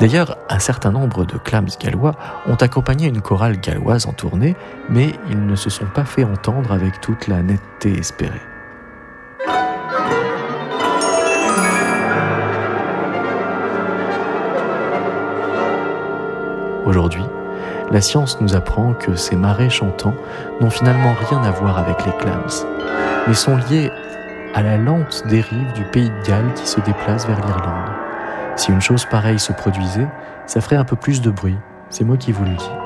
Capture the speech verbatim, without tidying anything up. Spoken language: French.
D'ailleurs, un certain nombre de clams gallois ont accompagné une chorale galloise en tournée, mais ils ne se sont pas fait entendre avec toute la netteté espérée. Aujourd'hui, la science nous apprend que ces marais chantants n'ont finalement rien à voir avec les clams, mais sont liés à la lente dérive du pays de Galles qui se déplace vers l'Irlande. Si une chose pareille se produisait, ça ferait un peu plus de bruit, c'est moi qui vous le dis.